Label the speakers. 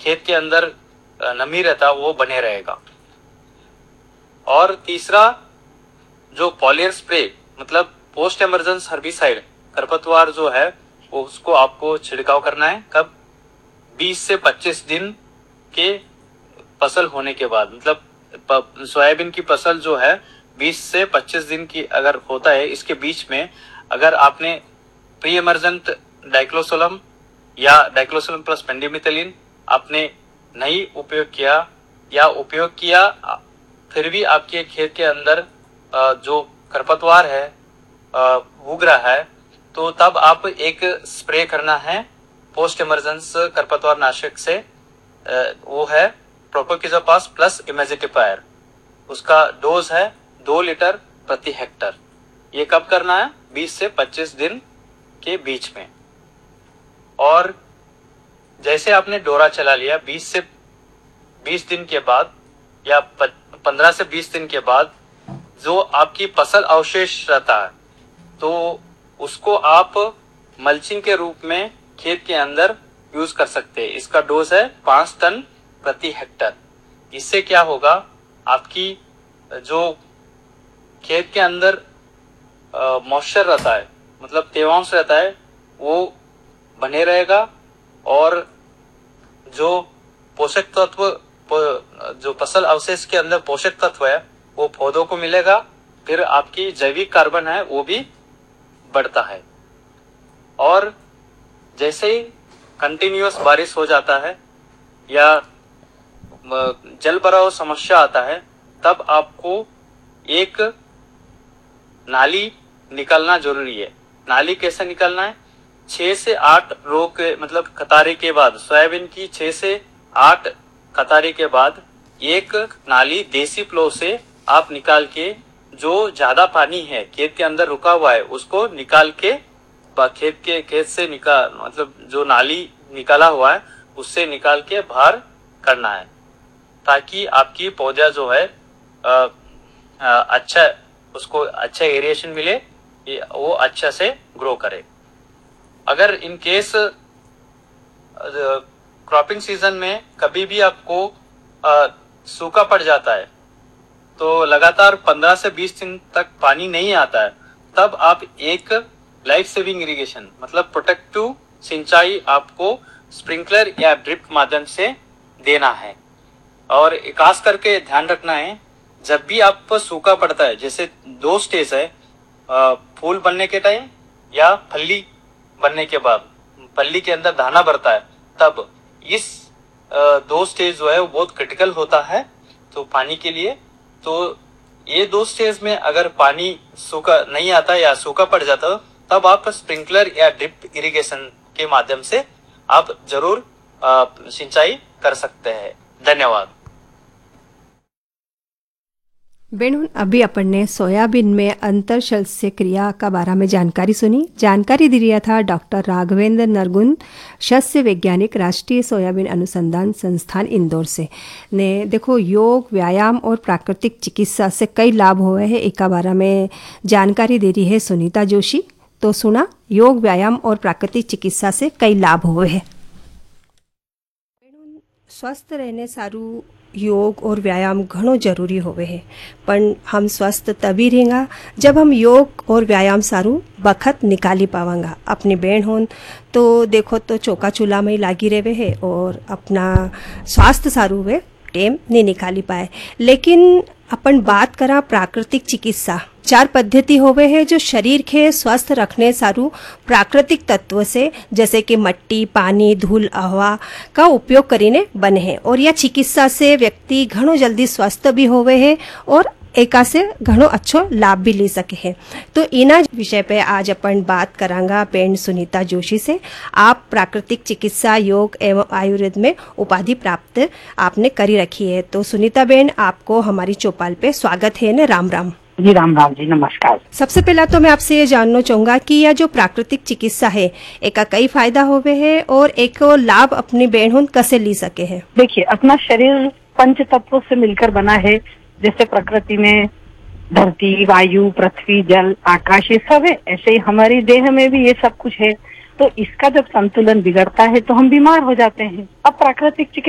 Speaker 1: खेत के अंदर नमी रहता है वो बने रहेगा। और तीसरा, जो पॉलियर स्प्रे मतलब पोस्ट इमर्जेंस हर्बिसाइड खरपतवार जो है वो उसको आपको छिड़काव करना है। कब? 20 से 25 दिन के फसल होने के बाद, मतलब सोयाबीन की फसल जो है 20 से 25 दिन की अगर होता है, इसके बीच में अगर आपने प्री इमर्जेंट डाइक्लोसोलम या डाइक्लोसोलम प्लस पेंडिमिथलिन आपने नहीं उपयोग किया या उपयोग किया, फिर भी आपके खेत के अंदर जो खरपतवार है उग रहा है, तो तब आप एक स्प्रे करना है पोस्ट इमरजेंस खरपतवार नाशक से, वो है प्रोपोक्विजापास प्लस इमेजिटिफायर। उसका डोज है 2 लीटर प्रति हेक्टर। ये कब करना है? 20 से 25 दिन के बीच में। और जैसे आपने डोरा चला लिया 20 से 20 दिन के बाद या 15 से 20 दिन के बाद जो आपकी फसल अवशेष रहता है, तो उसको आप मल्चिंग के रूप में खेत के अंदर यूज कर सकते हैं। इसका डोज है 5 टन प्रति हेक्टर। इससे क्या होगा, आपकी जो खेत के अंदर मॉइस्चर रहता है, मतलब तेवांश रहता है, वो बने रहेगा और जो पोषक तत्व जो फसल अवशेष के अंदर पोषक तत्व है वो पौधों को मिलेगा। फिर आपकी जैविक कार्बन है वो भी बढ़ता है। और जैसे ही कंटिन्यूअस बारिश हो जाता है या जल भराव समस्या आता है, तब आपको एक नाली निकालना जरूरी है। नाली कैसे निकालना है? 6 से 8 रो के मतलब कतारे के बाद, सोयाबीन की 6 से 8 कतारे के बाद एक नाली देसी प्लो से आप निकाल के, जो ज्यादा पानी है खेत के अंदर रुका हुआ है उसको निकाल के खेत से निकाल, मतलब जो नाली निकाला हुआ है उससे निकाल के बाहर करना है, ताकि आपकी पौधा जो है अच्छा, उसको अच्छा एरिएशन मिले, वो अच्छा से ग्रो करे। अगर इन केस क्रॉपिंग सीजन में कभी भी आपको सूखा पड़ जाता है, तो लगातार 15 से 20 दिन तक पानी नहीं आता है, तब आप एक लाइफ सेविंग इरिगेशन मतलब प्रोटेक्टिव सिंचाई आपको स्प्रिंकलर या ड्रिप माध्यम से देना है। और खास करके ध्यान रखना है, जब भी आप सूखा पड़ता है, जैसे 2 स्टेज है, फूल बनने के टाइम या फली बनने के बाद, फली के अंदर दाना भरता है, तब इस 2 स्टेज जो है वो बहुत क्रिटिकल होता है तो पानी के लिए। तो ये 2 स्टेज में अगर पानी सूखा नहीं आता या सूखा पड़ जाता, तब आप स्प्रिंकलर या ड्रिप इरिगेशन के माध्यम से आप जरूर सिंचाई कर सकते हैं। धन्यवाद।
Speaker 2: बेनून, अभी अपन ने सोयाबीन में अंतर शस्य क्रिया का बारे में जानकारी सुनी। जानकारी दे रहा था डॉक्टर राघवेंद्र नरगुन, शस्य वैज्ञानिक, राष्ट्रीय सोयाबीन अनुसंधान संस्थान इंदौर से। ने देखो, योग, व्यायाम और प्राकृतिक चिकित्सा से कई लाभ हुए हैं, एक बारे में जानकारी दे रही है सुनीता जोशी। तो सुना, योग, व्यायाम और प्राकृतिक चिकित्सा से कई लाभ हुए हैं। स्वस्थ रहने सारू योग और व्यायाम घणो जरूरी होवे है, पण हम स्वस्थ तभी रहेंगा जब हम योग और व्यायाम सारू बखत निकाली पावांगा। अपनी बहन होन तो देखो तो चौका चूल्हा में ही लागी रहे है और अपना स्वास्थ्य सारू वे टेम नहीं निकाली पाए। लेकिन अपन बात करा प्राकृतिक चिकित्सा, 4 पद्धति होवे है जो शरीर के स्वस्थ रखने सारू प्राकृतिक तत्व से, जैसे कि मट्टी, पानी, धूल, हवा का उपयोग करीने बने हैं। और यह चिकित्सा से व्यक्ति घणो जल्दी स्वस्थ भी होवे है और एका से घणो अच्छो लाभ भी ले सके हैं। तो इना विषय पे आज अपन बात करांगा पेन सुनीता जोशी से। आप प्राकृतिक चिकित्सा, योग एवं आयुर्वेद में उपाधि प्राप्त आपने करी रखी है। तो सुनीता बेन, आपको हमारी चौपाल पे स्वागत है ने। राम राम
Speaker 3: जी। राम राम जी, नमस्कार।
Speaker 2: सबसे पहला तो मैं आपसे ये जानना चाहूंगा कि यह जो प्राकृतिक चिकित्सा है, एक कई फायदा होवे है और एक लाभ अपनी बहन कैसे ली सके है?
Speaker 3: देखिए, अपना शरीर 5 तत्वों से मिलकर बना है। जैसे प्रकृति में धरती, वायु, पृथ्वी, जल, आकाश, ये सब है, ऐसे ही हमारी देह में भी ये सब कुछ है। तो इसका जब संतुलन बिगड़ता है तो हम बीमार हो जाते हैं। अब प्राकृतिक